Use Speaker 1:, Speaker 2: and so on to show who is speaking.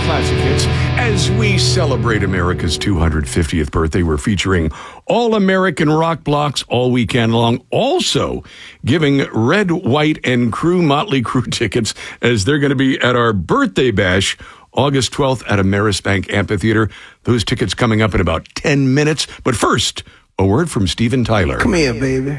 Speaker 1: classic hits. As we celebrate America's 250th birthday, we're featuring all-American rock blocks all weekend long. Also giving Red, White, and Crew Motley Crue tickets as they're going to be at our birthday bash August 12th at Ameris Bank Amphitheater. Those tickets coming up in about 10 minutes. But first, a word from Steven Tyler.
Speaker 2: Come here, baby.